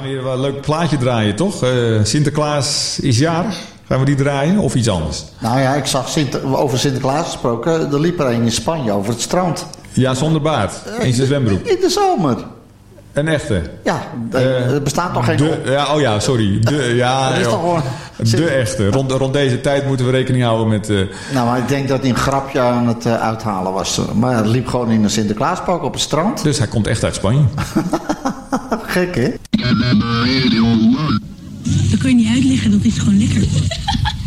weer wel een leuk plaatje draaien, toch? Sinterklaas is jarig. Gaan we die draaien of iets anders? Nou ja, ik zag over Sinterklaas gesproken. Er liep er een in Spanje over het strand. Ja, zonder baard. In zijn zwembroek. In de zomer. Een echte? Ja, er bestaat nog geen... sorry. Dat is toch gewoon... De echte. Rond deze tijd moeten we rekening houden met... Nou, maar ik denk dat hij een grapje aan het uithalen was. Maar het liep gewoon in een Sinterklaaspak op het strand. Dus hij komt echt uit Spanje. Gek, hè? Dat kun je niet uitleggen, dat is gewoon lekker.